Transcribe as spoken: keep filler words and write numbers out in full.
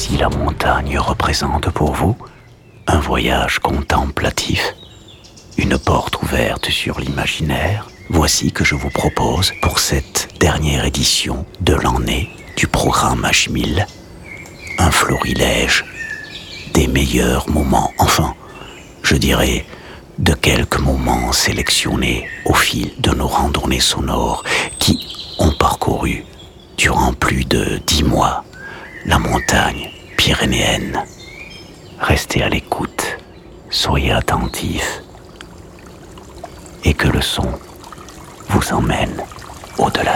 Si la montagne représente pour vous un voyage contemplatif, une porte ouverte sur l'imaginaire, voici que je vous propose pour cette dernière édition de l'année du programme H mille, un florilège des meilleurs moments, enfin, je dirais, de quelques moments sélectionnés au fil de nos randonnées sonores qui ont parcouru durant plus de dix mois la montagne pyrénéenne. Restez à l'écoute, soyez attentifs et que le son vous emmène au-delà